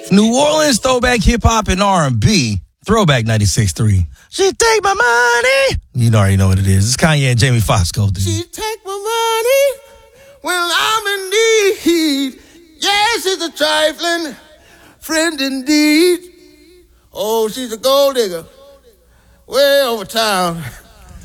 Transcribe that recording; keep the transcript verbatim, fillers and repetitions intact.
New Orleans throwback hip hop and R and B. Throwback ninety-six point three. She take my money. You already know what it is. It's Kanye and Jamie Foxx go through. She take my money when I'm in need. Yes, she's a trifling friend indeed. Oh, she's a gold digger way over town.